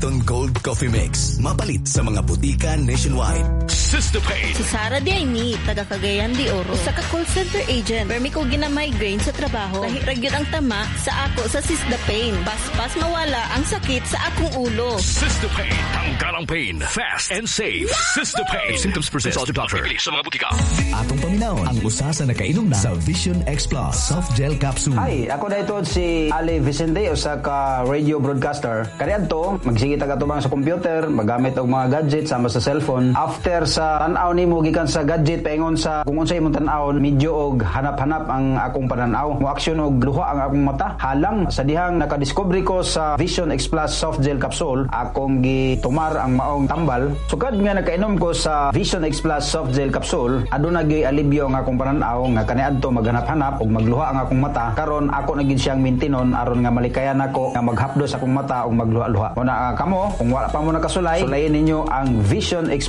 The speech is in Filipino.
Lipton Gold Coffee Mix. Mapalit sa mga butika nationwide. Sister Pain. Si Sara Diayni, taga Cagayan de Oro. Usa ka call center agent. Permi ko gina-migraine sa trabaho. Lahiragyod ang tama sa ako sa Sister Pain. Paspas mawala ang sakit sa akong ulo. Sister Pain. Tanggalang pain. Fast and safe. Sister Pain. Symptoms persist. Consult your doctor. Sa mga butika. Atong paminawon ang usa sa nakainom na sa Vision X Plus Soft Gel Capsule. Hi, ako na ito si Ali Vicente, usa ka radio broadcaster. Kaniadto, magsigit ka tubang sa computer, magamit og mga gadget sama sa cellphone. After sa tan-aw nimo gikan sa gadget paingon sa kung unsay imong tan-awon, medyo og hanap-hanap ang akong pananaw. Mo aksyon og luha ang akong mata. Halang sa dihang nakadiscovery ko sa Vision X Plus Soft Gel Capsule, akong gitumar ang maong tambal. Sukad nga nakainom ko sa Vision X Plus Soft Gel Capsule, aduna gyud alibyo ang akong pananaw nga kaniadto maghanap-hanap og magluha ang akong mata. Karon ako na gid siyang mintinon aron nga malikayan ako nga maghapdos akong mata og magluha-luha. Muna kamo kung wala pa mo nakasulay, sulayin ninyo ang Vision X